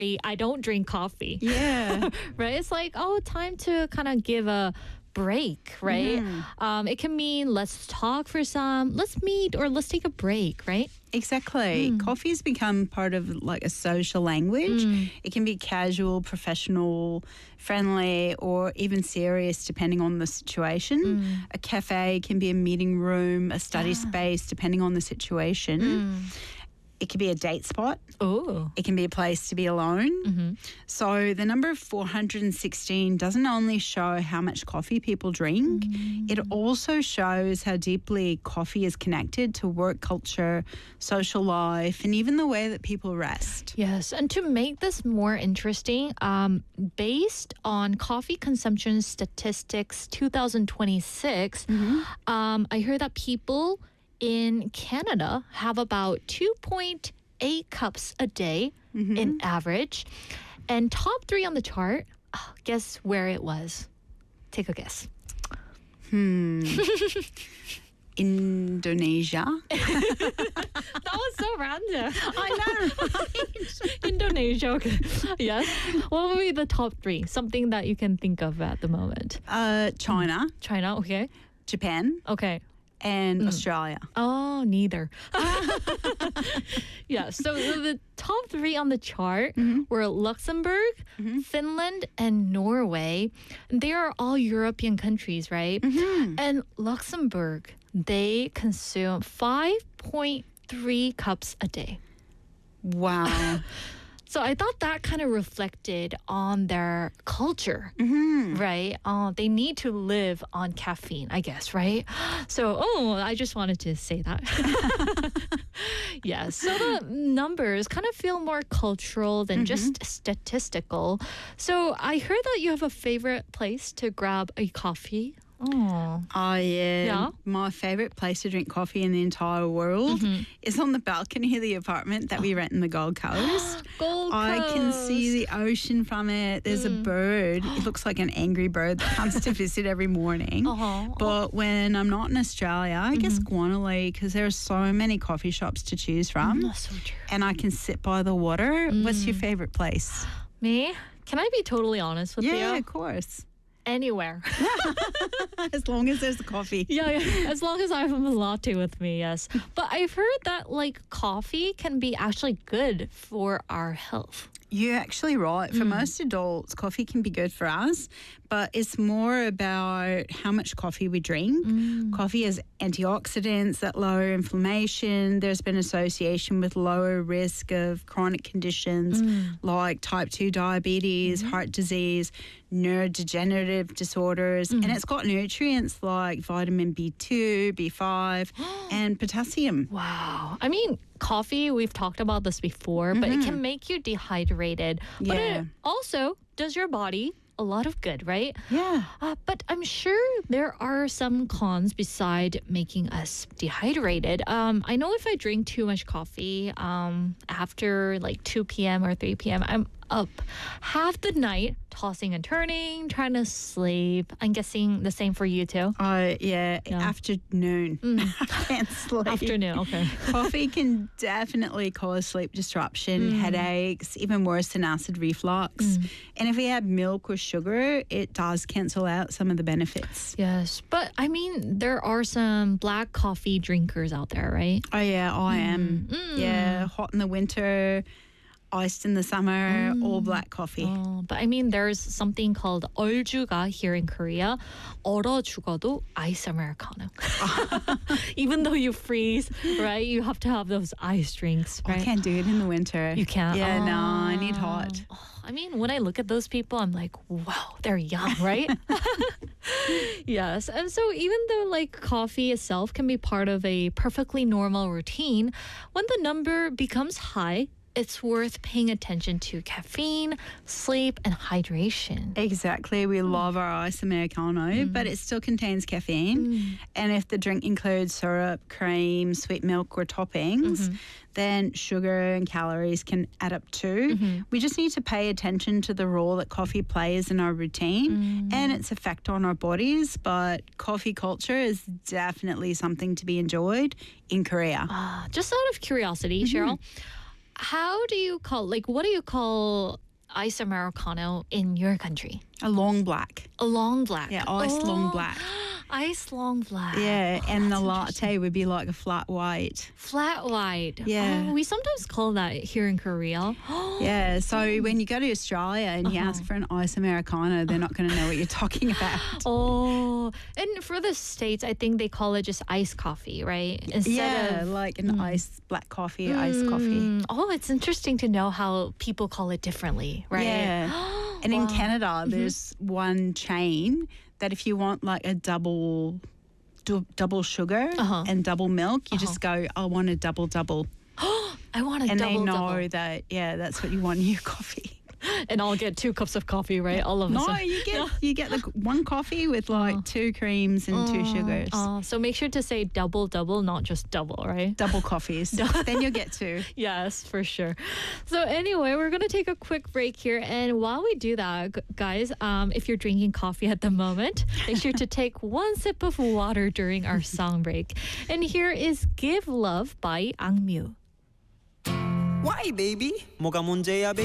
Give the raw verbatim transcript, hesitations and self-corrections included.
I don't drink coffee. Yeah. Right? It's like, oh, time to kind of give a break, right? Mhm. Um, it can mean let's talk for some, let's meet, or let's take a break, right? Exactly. Mm. Coffee's become part of like a social language. Mm. It can be casual, professional, friendly, or even serious depending on the situation. Mm. A cafe can be a meeting room, a study Yeah. space depending on the situation. Mm. It can be a date spot. Oh. It can be a place to be alone. Mm-hmm. So the number of four hundred sixteen doesn't only show how much coffee people drink, it also shows how deeply coffee is connected to work culture, social life, and even the way that people rest. Yes, and to make this more interesting, um, based on coffee consumption statistics twenty twenty-six, um, I heard that people in Canada have about two point eight cups a day in average. And top three on the chart, oh, guess where it was? Take a guess. Hmm. Indonesia. That was so random. I know, right? Indonesia. Okay. Yes. What would be the top three? Something that you can think of at the moment. Uh, China, China. Okay. Japan, Okay. and Australia. Oh, neither. Yeah. So the, the top three on the chart were Luxembourg, Finland, and Norway. They are all European countries, right? And Luxembourg, they consume five point three cups a day. Wow. So I thought that kind of reflected on their culture, right? Uh, they need to live on caffeine, I guess, right? So, oh, I just wanted to say that. Yeah, so the numbers kind of feel more cultural than just statistical. So I heard that you have a favorite place to grab a coffee. Oh, Oh, yeah. Yeah? My favourite place to drink coffee in the entire world is on the balcony of the apartment that we rent in the Gold Coast. Gold I can see Coast. the ocean from it. There's a bird. It looks like an angry bird that comes to visit every morning. Uh-huh. But when I'm not in Australia, I guess Guanali, because there are so many coffee shops to choose from. That's so true. And I can sit by the water. What's your favourite place? Me? Can I be totally honest with Yeah, you? of course. Anywhere. As long as there's coffee. Yeah, yeah, as long as I have a latte with me, yes. But I've heard that like coffee can be actually good for our health. You're actually right. For most adults, coffee can be good for us, but it's more about how much coffee we drink. Coffee has antioxidants that lower inflammation. There's been association with lower risk of chronic conditions like type two diabetes, heart disease, neurodegenerative disorders, and it's got nutrients like vitamin B two, B five, and potassium. Wow. I mean, coffee, we've talked about this before, but it can make you dehydrated. But Yeah. it also does your body a lot of good, right? Yeah. Uh, but I'm sure there are some cons beside making us dehydrated. Um, I know if I drink too much coffee um, after like two p.m. or three p.m., I'm up half the night tossing and turning, trying to sleep. I'm guessing the same for you too. Oh, yeah. Yeah. Afternoon. I can't sleep. Afternoon, okay. Coffee can definitely cause sleep disruption, headaches, even worse than acid reflux. And if we add milk or sugar, it does cancel out some of the benefits. Yes, but I mean, there are some black coffee drinkers out there, right? Oh, yeah, I am. Mm. Yeah, hot in the winter, iced in the summer, all black coffee. Oh, but I mean, there's something called 얼주가 here in Korea. 얼어 죽어도 ice americano. Even though you freeze, right? You have to have those ice drinks, I right? can't do it in the winter. You can't? Yeah, no, I need Oh. hot. Oh, I mean, when I look at those people, I'm like, wow, they're young, right? Yes. And so even though like coffee itself can be part of a perfectly normal routine, when the number becomes high, it's worth paying attention to caffeine, sleep, and hydration. Exactly. We love our ice Americano, but it still contains caffeine. And if the drink includes syrup, cream, sweet milk, or toppings, then sugar and calories can add up too. We just need to pay attention to the role that coffee plays in our routine and its effect on our bodies. But coffee culture is definitely something to be enjoyed in Korea. Uh, just out of curiosity, Cheryl, how do you call, like, what do you call ice Americano in your country? A long black. A long black. Yeah, ice long Oh, black. Ice long black. Yeah, Oh, and the that's latte would be like a flat white. flat white. Yeah. Oh, we sometimes call that here in Korea. Yeah, so when you go to Australia and you Uh-huh. ask for an ice Americano, they're not going to know what you're talking about. Oh, and for the States, I think they call it just iced coffee, right? Instead Yeah, of like an iced black coffee, iced coffee. Mm, oh, it's interesting to know how people call it differently, right? Yeah. And in Wow. Canada, there's one chain that if you want like a double du- double sugar Uh-huh. and double milk, you just go, I want a double double. I want a And double they know double. that, yeah, that's what you want in your coffee. And I'll get two cups of coffee, right? All of a No, sudden. you get you get the one coffee with like two creams and two sugars. Oh, so make sure to say double double, not just double, right? Double coffees. Then you'll get two. Yes, for sure. So anyway, we're going to take a quick break here. And while we do that, gu- guys, um, if you're drinking coffee at the moment, make sure to take one sip of water during our song break. And here is Give Love by Angmyu. Why, baby? 뭐가 문제야,